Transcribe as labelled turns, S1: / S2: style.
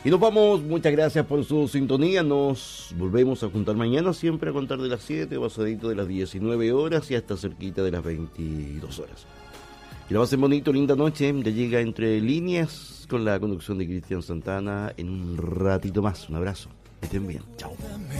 S1: Y nos vamos, muchas gracias por su sintonía. Nos volvemos a juntar mañana, siempre a contar de las 7, pasadito de las 19 horas y hasta cerquita de las 22 horas. Que lo pasen bonito, linda noche. Ya llega Entre Líneas con la conducción de Cristian Santana en un ratito más. Un abrazo, que estén bien, chao.